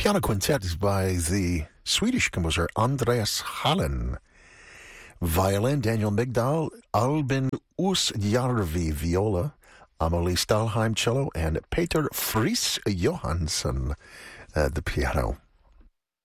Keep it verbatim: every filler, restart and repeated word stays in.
Piano quintet is by the Swedish composer Andreas Hallen. Violin, Daniel Migdal, Albin Oosjärvi, viola, Amelie Stalheim, cello, and Peter Fries Johansson, uh, the piano.